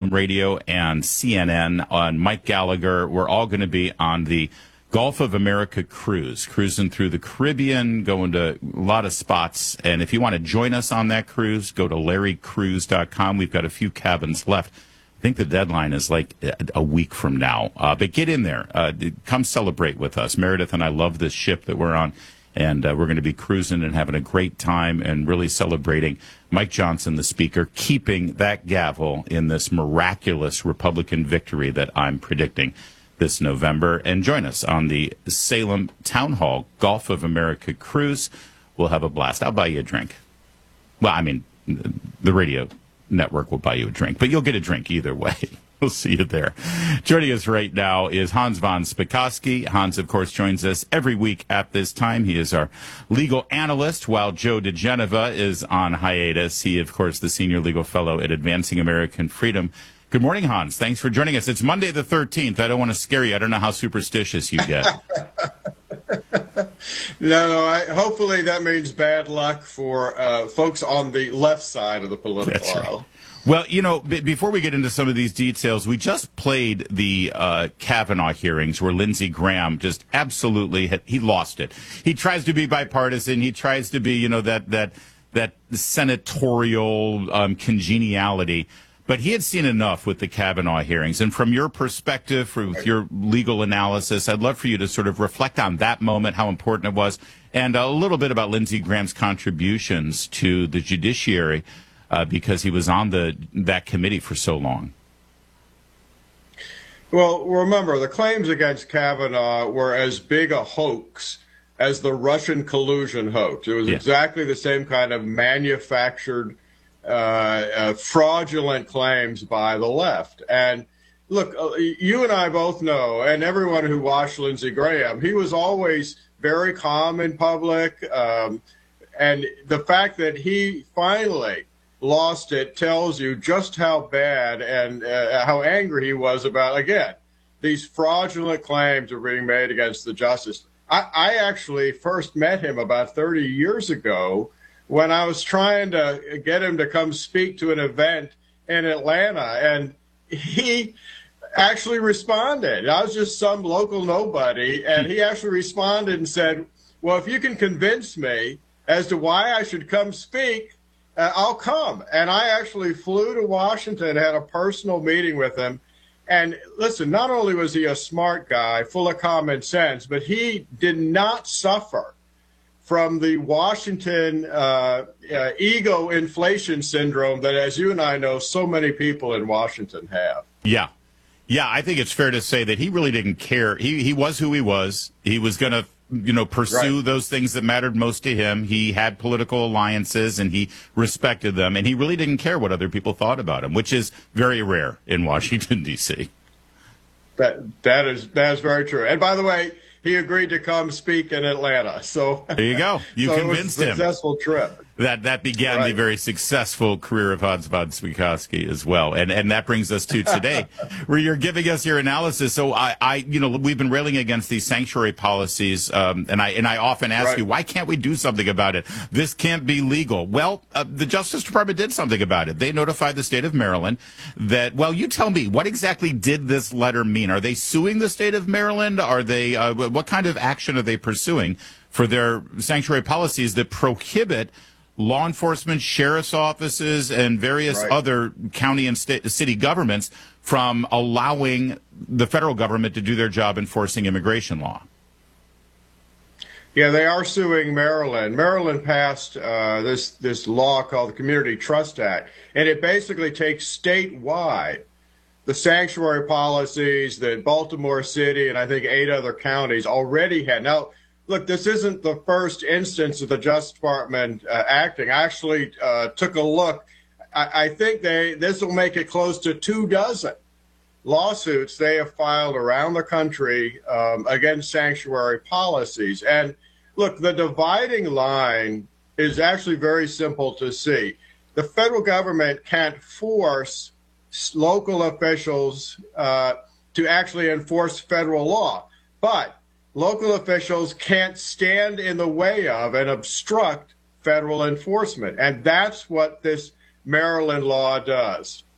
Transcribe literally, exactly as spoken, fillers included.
Salem Radio and C N N, on Mike Gallagher. We're all going to be on the Gulf of America cruise, cruising through the Caribbean, going to a lot of spots. And if you want to join us on that cruise, go to larry cruise dot com. We've got a few cabins left. I think the deadline is like a week from now. Uh, but get in there. Uh, come celebrate with us. Meredith and I love this ship that we're on. And uh, we're going to be cruising and having a great time and really celebrating Mike Johnson, the speaker, keeping that gavel in this miraculous Republican victory that I'm predicting this November. And join us on the Salem Town Hall Gulf of America cruise. We'll have a blast. I'll buy you a drink. Well, I mean, the radio network will buy you a drink, but you'll get a drink either way. We'll see you there. Joining us right now is Hans von Spakovsky. Hans, of course, joins us every week at this time. He is our legal analyst, while Joe DeGeneva is on hiatus. He, of course, the senior legal fellow at Advancing American Freedom. Good morning, Hans. Thanks for joining us. It's Monday the thirteenth. I don't want to scare you. I don't know how superstitious you get. No, no. I, hopefully that means bad luck for uh, folks on the left side of the political That's aisle. Right. Well, you know, b- before we get into some of these details, we just played the uh, Kavanaugh hearings where Lindsey Graham just absolutely had, he lost it. He tries to be bipartisan. He tries to be, you know, that that that senatorial um, congeniality. But he had seen enough with the Kavanaugh hearings. And from your perspective, with your legal analysis, I'd love for you to sort of reflect on that moment, how important it was, and a little bit about Lindsey Graham's contributions to the judiciary. Uh, because he was on the that committee for so long. Well, remember, the claims against Kavanaugh were as big a hoax as the Russian collusion hoax. It was yeah. exactly the same kind of manufactured, uh, uh, fraudulent claims by the left. And look, uh, you and I both know, and everyone who watched Lindsey Graham, he was always very calm in public. Um, and the fact that he finally lost it tells you just how bad and uh, how angry he was about, again, these fraudulent claims are being made against the justice. I, I actually first met him about thirty years ago when I was trying to get him to come speak to an event in Atlanta, and he actually responded. I was just some local nobody, and he actually responded and said, well, if you can convince me as to why I should come speak, Uh, I'll come. And I actually flew to Washington, had a personal meeting with him. And listen, not only was he a smart guy, full of common sense, but he did not suffer from the Washington uh, uh, ego inflation syndrome that, as you and I know, so many people in Washington have. Yeah. Yeah, I think it's fair to say that he really didn't care. He, he was who he was. He was going to you know, pursue right. those things that mattered most to him. He had political alliances and he respected them, and he really didn't care what other people thought about him, which is very rare in Washington, D C. That that is that is very true. And by the way, he agreed to come speak in Atlanta. So there you go. You so convinced it was a him. Successful trip. That that began right. the very successful career of Hans von Spakovsky as well, and and that brings us to today, where you're giving us your analysis. So I, I you know we've been railing against these sanctuary policies, um, and I and I often ask right. you, why can't we do something about it? This can't be legal. Well, uh, the Justice Department did something about it. They notified the state of Maryland that. Well, you tell me, what exactly did this letter mean? Are they suing the state of Maryland? Are they uh, what kind of action are they pursuing for their sanctuary policies that prohibit law enforcement, sheriff's offices, and various right. other county and state, city governments from allowing the federal government to do their job enforcing immigration law? Yeah, they are suing Maryland. Maryland passed uh, this this law called the Community Trust Act, and it basically takes statewide the sanctuary policies that Baltimore City and I think eight other counties already had. Now, look, this isn't the first instance of the Justice Department uh, acting. I actually uh, took a look. I, I think they this will make it close to two dozen lawsuits they have filed around the country um, against sanctuary policies. And look, the dividing line is actually very simple to see. The federal government can't force local officials uh, to actually enforce federal law, but local officials can't stand in the way of and obstruct federal enforcement. And that's what this Maryland law does.